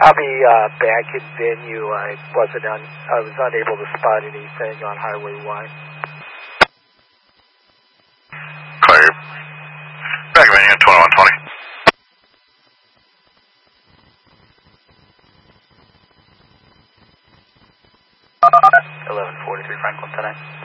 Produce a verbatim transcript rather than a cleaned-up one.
I'll be uh, back in venue. I wasn't on, I was unable to spot anything on Highway one. Clear. Back in venue, twenty-one twenty. eleven forty-three Franklin, ten.